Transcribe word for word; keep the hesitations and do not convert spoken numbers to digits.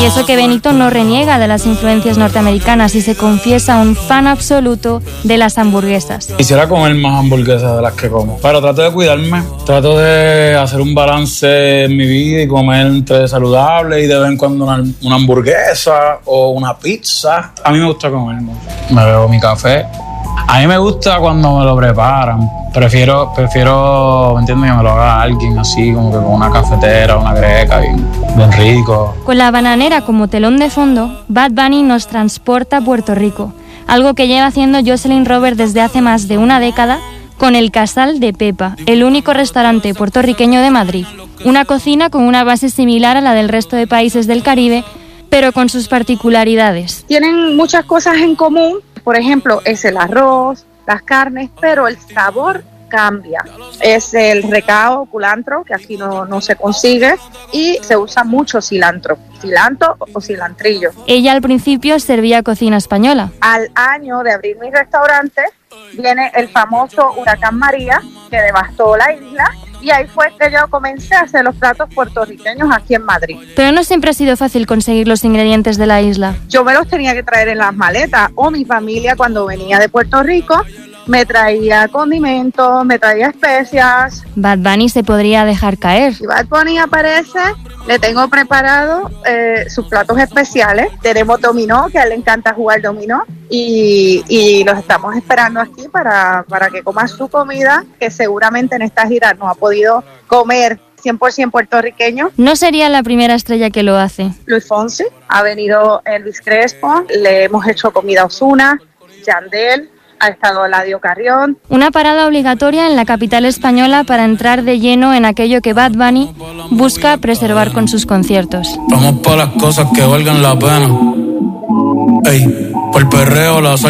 Y eso que Benito no reniega de las influencias norteamericanas y se confiesa un fan absoluto de las hamburguesas. Quisiera comer más hamburguesas de las que como, pero trato de cuidarme, trato de hacer un balance en mi vida y comer entre saludable y de vez en cuando una, una hamburguesa o una pizza. A mí me gusta comer mucho. Me bebo mi café. A mí me gusta cuando me lo preparan. Prefiero, prefiero, ¿me entiendes? Que me lo haga alguien así, como que con una cafetera, una greca, bien, bien rico. Con la bananera como telón de fondo, Bad Bunny nos transporta a Puerto Rico, algo que lleva haciendo Jocelyn Robert desde hace más de una década con el Casal de Pepa, el único restaurante puertorriqueño de Madrid. Una cocina con una base similar a la del resto de países del Caribe, pero con sus particularidades. Tienen muchas cosas en común, por ejemplo, es el arroz, las carnes, pero el sabor cambia. Es el recao, culantro, que aquí no, no se consigue, y se usa mucho cilantro, cilantro o cilantrillo. Ella al principio servía cocina española. Al año de abrir mi restaurante, viene el famoso huracán María, que devastó la isla, y ahí fue que yo comencé a hacer los platos puertorriqueños aquí en Madrid. Pero no siempre ha sido fácil conseguir los ingredientes de la isla. Yo me los tenía que traer en las maletas, o mi familia cuando venía de Puerto Rico me traía condimentos, me traía especias. Bad Bunny se podría dejar caer. Si Bad Bunny aparece, le tengo preparado eh, sus platos especiales. Tenemos dominó, que a él le encanta jugar dominó, y, y los estamos esperando aquí para, para que coma su comida, que seguramente en esta gira no ha podido comer cien por ciento puertorriqueño. No sería la primera estrella que lo hace. Luis Fonsi, ha venido Elvis Crespo, le hemos hecho comida a Ozuna, Yandel, ha estado Eladio Carrión. Una parada obligatoria en la capital española para entrar de lleno en aquello que Bad Bunny busca preservar con sus conciertos. Vamos por las cosas que valgan la pena. Ey, por el perreo, la salsa.